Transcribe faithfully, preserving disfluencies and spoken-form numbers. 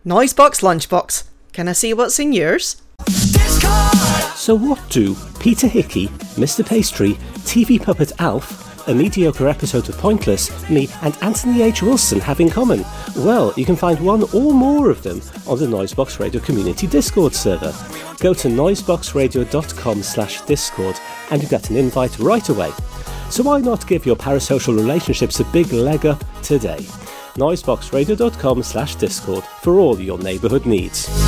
Noisebox Lunchbox. Can I see what's in yours? So what do Peter Hickey, Mister Pastry, T V Puppet Alf, a mediocre episode of Pointless, me and Anthony H. Wilson have in common? Well, you can find one or more of them on the Noisebox Radio Community Discord server. Go to noiseboxradio.com slash discord and you get an invite right away. So why not give your parasocial relationships a big leg up today? noiseboxradio.com slash discord for all your neighbourhood needs.